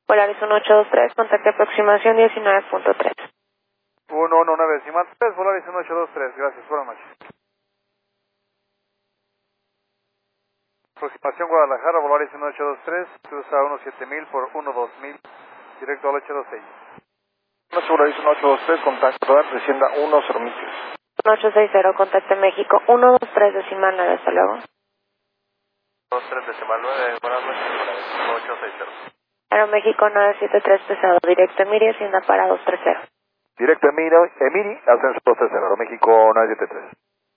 Polaris 1823, contacto de aproximación 19.3. 119.3, Polaris 1823, gracias, buenas noches. Aproximación Guadalajara, Polaris 1823, cruza 17000 por 12000, directo al 826. Polaris 1823, contacto de descienda 10 millas. 1860, contacto México 123 decimal 9, hasta luego. 23 decimal 9, buenas noches, Polaris 1860. Aeroméxico 973 pesado, directo Emiri, hacienda para 230. Directo Emiri, ascenso 230, México 973.